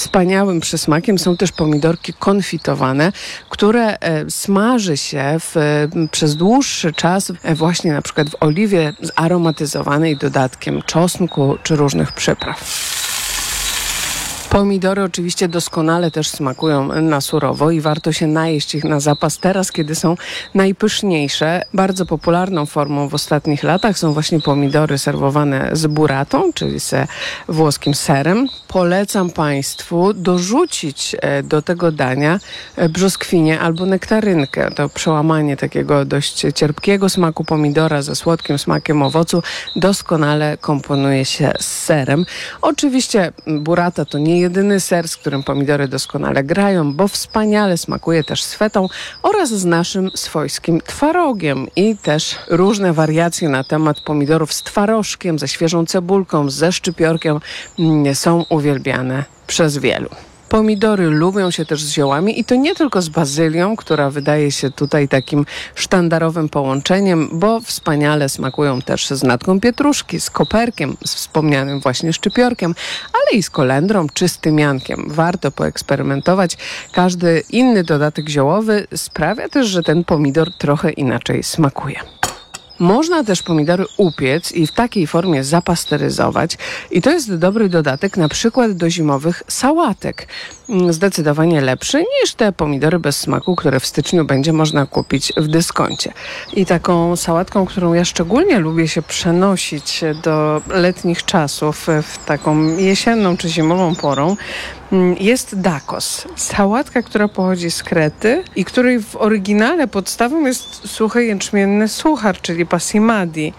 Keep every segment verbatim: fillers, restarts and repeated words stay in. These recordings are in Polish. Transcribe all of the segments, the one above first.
Wspaniałym przysmakiem są też pomidorki konfitowane, które smaży się w, przez dłuższy czas właśnie na przykład w oliwie zaromatyzowanej dodatkiem czosnku czy różnych przypraw. Pomidory oczywiście doskonale też smakują na surowo i warto się najeść ich na zapas teraz, kiedy są najpyszniejsze. Bardzo popularną formą w ostatnich latach są właśnie pomidory serwowane z burratą, czyli ze włoskim serem. Polecam Państwu dorzucić do tego dania brzoskwinię albo nektarynkę. To przełamanie takiego dość cierpkiego smaku pomidora ze słodkim smakiem owocu doskonale komponuje się z serem. Oczywiście burrata to nie jedyny ser, z którym pomidory doskonale grają, bo wspaniale smakuje też z fetą oraz z naszym swojskim twarogiem i też różne wariacje na temat pomidorów z twarożkiem, ze świeżą cebulką, ze szczypiorkiem są uwielbiane przez wielu. Pomidory lubią się też z ziołami i to nie tylko z bazylią, która wydaje się tutaj takim sztandarowym połączeniem, bo wspaniale smakują też z natką pietruszki, z koperkiem, z wspomnianym właśnie szczypiorkiem, ale i z kolendrą czy z tymiankiem. Warto poeksperymentować. Każdy inny dodatek ziołowy sprawia też, że ten pomidor trochę inaczej smakuje. Można też pomidory upiec i w takiej formie zapasteryzować i to jest dobry dodatek na przykład do zimowych sałatek. Zdecydowanie lepszy niż te pomidory bez smaku, które w styczniu będzie można kupić w dyskoncie. I taką sałatką, którą ja szczególnie lubię się przenosić do letnich czasów, w taką jesienną czy zimową porą, jest dakos. Sałatka, która pochodzi z Krety i której w oryginale podstawą jest suchy jęczmienny suchar, czyli pasimadi.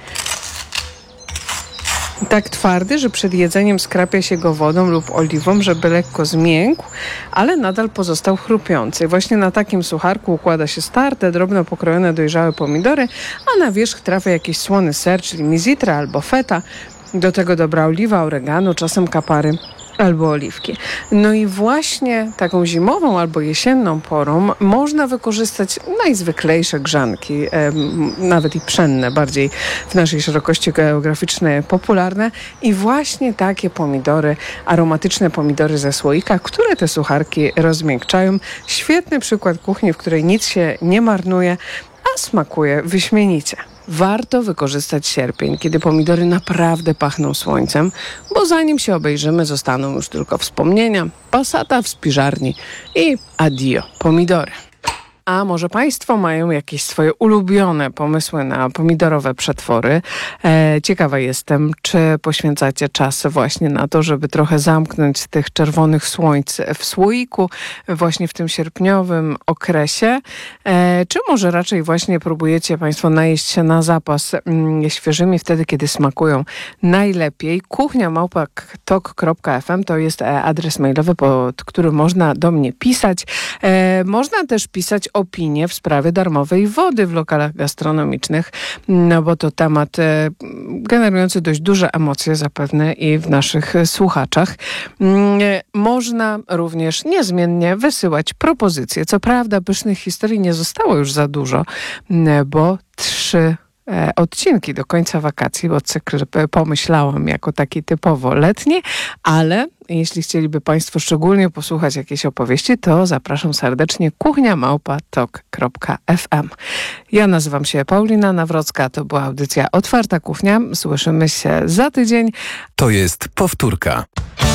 Tak twardy, że przed jedzeniem skrapia się go wodą lub oliwą, żeby lekko zmiękł, ale nadal pozostał chrupiący. Właśnie na takim sucharku układa się starte, drobno pokrojone dojrzałe pomidory, a na wierzch trafia jakiś słony ser, czyli mizitra albo feta. Do tego dobra oliwa, oregano, czasem kapary albo oliwki. No i właśnie taką zimową albo jesienną porą można wykorzystać najzwyklejsze grzanki, e, nawet i pszenne, bardziej w naszej szerokości geograficznej popularne i właśnie takie pomidory, aromatyczne pomidory ze słoika, które te sucharki rozmiękczają. Świetny przykład kuchni, w której nic się nie marnuje, a smakuje wyśmienicie. Warto wykorzystać sierpień, kiedy pomidory naprawdę pachną słońcem, bo zanim się obejrzymy, zostaną już tylko wspomnienia, pasata w spiżarni i addio pomidory. A może Państwo mają jakieś swoje ulubione pomysły na pomidorowe przetwory? E, ciekawa jestem, czy poświęcacie czas właśnie na to, żeby trochę zamknąć tych czerwonych słońc w słoiku właśnie w tym sierpniowym okresie, e, czy może raczej właśnie próbujecie Państwo najeść się na zapas mm, świeżymi wtedy, kiedy smakują najlepiej. Kuchnia małpa tok kropka f m to jest adres mailowy, pod który można do mnie pisać. E, można też pisać opinie w sprawie darmowej wody w lokalach gastronomicznych, no bo to temat e, generujący dość duże emocje zapewne i w naszych słuchaczach. E, można również niezmiennie wysyłać propozycje. Co prawda pysznych historii nie zostało już za dużo, e, bo trzy E, odcinki do końca wakacji, bo cykl pomyślałam jako taki typowo letni, ale jeśli chcieliby Państwo szczególnie posłuchać jakiejś opowieści, to zapraszam serdecznie kuchnia małpa tok kropka f m. Ja nazywam się Paulina Nawrocka, to była audycja Otwarta Kuchnia. Słyszymy się za tydzień. To jest powtórka.